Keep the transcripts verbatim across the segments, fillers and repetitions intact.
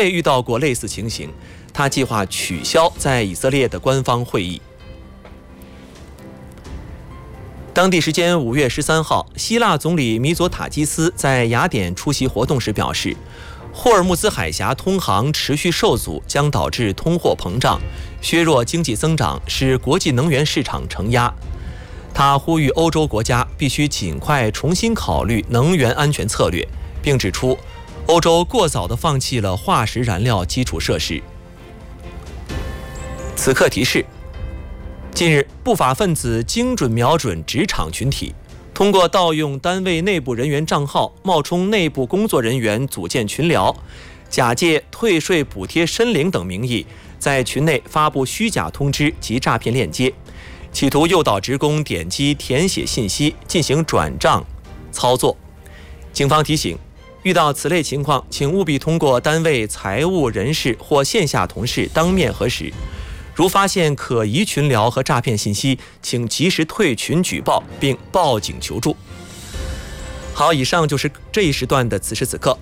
未遇到过类似情形，他计划取消在以色列的官方会议。当地时间五月十三号，希腊总理米佐塔基斯在雅典出席活动时表示，霍尔木兹海峡通航持续受阻将导致通货膨胀，削弱经济增长，使国际能源市场承压。他呼吁欧洲国家必须尽快重新考虑能源安全策略，并指出欧洲过早地放弃了化石燃料基础设施。此刻提示：近日，不法分子精准瞄准职场群体，通过盗用单位内部人员账号，冒充内部工作人员组建群聊，假借退税补贴申领等名义，在群内发布虚假通知及诈骗链接，企图诱导职工点击填写信息进行转账操作。警方提醒，遇到此类情况，请务必通过单位财务人事或线下同事当面核实。如发现可疑群聊和诈骗信息，请及时退群举报并报警求助。好，以上就是这一时段的此时此刻。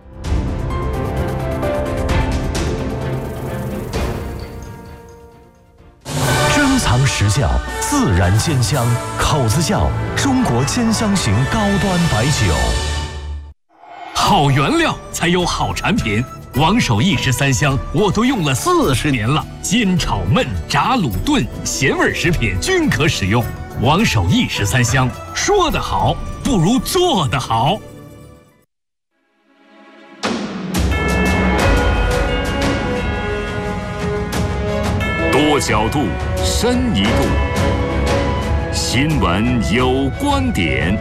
珍藏实窖，自然鲜香，口子窖，中国兼香型高端白酒。 好原料才有好产品。王守义十三香我都用了四十年了，煎炒焖炸卤炖咸味食品均可使用。王守义十三香，说得好不如做得好。 多角度，深一度，新闻有观点。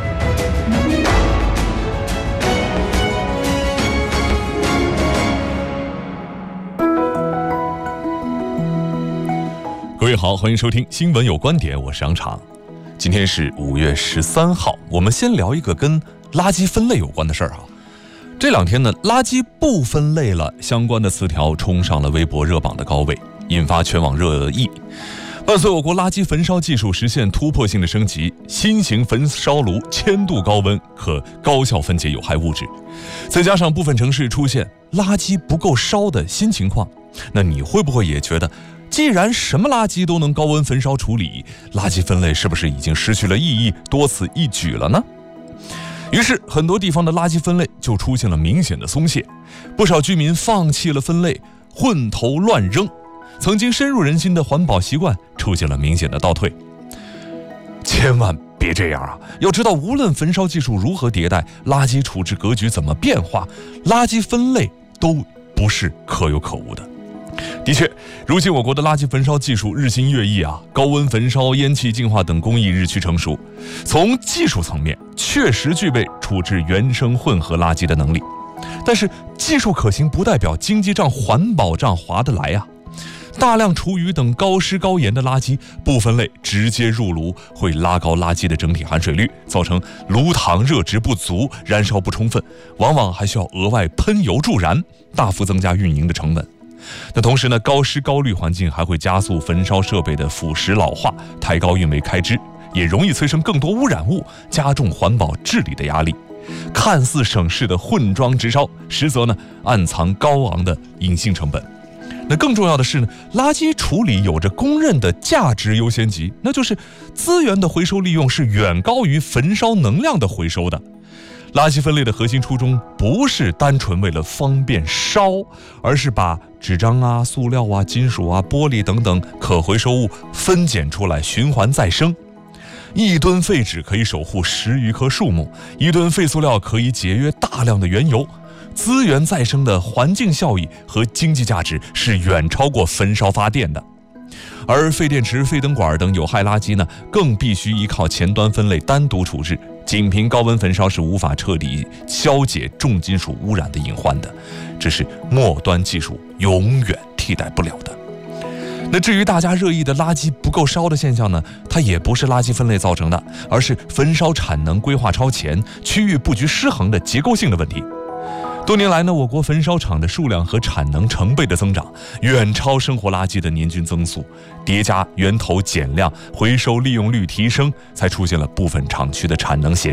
各位好，欢迎收听新闻有观点，我是杨常。今天是五月十三号，我们先聊一个跟垃圾分类有关的事儿啊。这两天呢，垃圾不分类了相关的词条冲上了微博热榜的高位，引发全网热议。伴随我国垃圾焚烧技术实现突破性的升级，新型焚烧炉千度高温可高效分解有害物质，再加上部分城市出现垃圾不够烧的新情况，那你会不会也觉得，既然什么垃圾都能高温焚烧处理，垃圾分类是不是已经失去了意义，多此一举了呢？于是很多地方的垃圾分类就出现了明显的松懈，不少居民放弃了分类，混投乱扔，曾经深入人心的环保习惯出现了明显的倒退。千万别这样啊！要知道，无论焚烧技术如何迭代，垃圾处置格局怎么变化，垃圾分类都不是可有可无的。的确，如今我国的垃圾焚烧技术日新月异啊，高温焚烧、烟气净化等工艺日趋成熟，从技术层面确实具备处置原生混合垃圾的能力。但是技术可行不代表经济账、环保账划得来啊。大量厨余等高湿高盐的垃圾不分类直接入炉，会拉高垃圾的整体含水率，造成炉膛热值不足、燃烧不充分，往往还需要额外喷油助燃，大幅增加运营的成本。那同时呢，高湿高氯环境还会加速焚烧设备的腐蚀老化，抬高运维开支，也容易催生更多污染物，加重环保治理的压力。看似省事的混装直烧，实则呢暗藏高昂的隐性成本。那更重要的是呢，垃圾处理有着公认的价值优先级，那就是资源的回收利用是远高于焚烧能量的回收的。垃圾分类的核心初衷不是单纯为了方便烧，而是把纸张啊、塑料啊、金属啊、玻璃等等可回收物分拣出来，循环再生。一吨废纸可以守护十余棵树木，一吨废塑料可以节约大量的原油。资源再生的环境效益和经济价值是远超过焚烧发电的。而废电池、废灯管等有害垃圾呢，更必须依靠前端分类单独处置，仅凭高温焚烧是无法彻底消解重金属污染的隐患的，这是末端技术永远替代不了的。那至于大家热议的垃圾不够烧的现象呢，它也不是垃圾分类造成的，而是焚烧产能规划超前、区域布局失衡的结构性的问题。多年来呢，我国焚烧厂的数量和产能成倍的增长，远超生活垃圾的年均增速，叠加源头减量、回收利用率提升，才出现了部分厂区的产能闲置。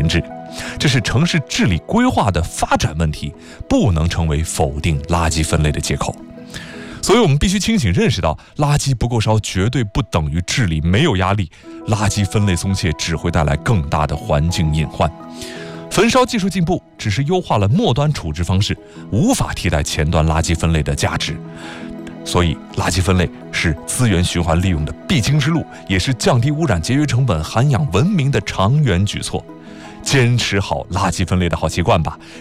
这是城市治理规划的发展问题，不能成为否定垃圾分类的借口。所以我们必须清醒认识到，垃圾不够烧绝对不等于治理没有压力，垃圾分类松懈只会带来更大的环境隐患。焚烧技术进步只是优化了末端处置方式，无法替代前端垃圾分类的价值。所以垃圾分类是资源循环利用的必经之路，也是降低污染、节约成本、涵养文明的长远举措。坚持好垃圾分类的好习惯吧，